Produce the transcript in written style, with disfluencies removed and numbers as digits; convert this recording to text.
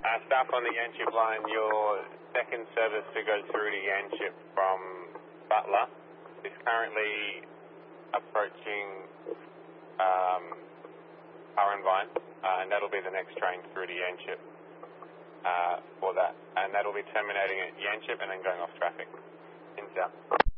Staff on the Yanchep line, your second service to go through to Yanchep from Butler is currently approaching Curran-Vine, and that'll be the next train through to Yanchep for that. And that'll be terminating at Yanchep and then going off traffic inbound.